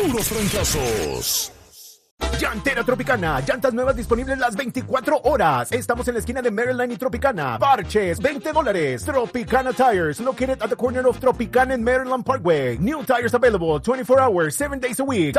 puros trancazos. Llantera Tropicana, llantas nuevas disponibles las 24 horas. Estamos en la esquina de Maryland y Tropicana. Parches, $20. Tropicana Tires, located at the corner of Tropicana and Maryland Parkway. New tires available 24 hours, 7 days a week.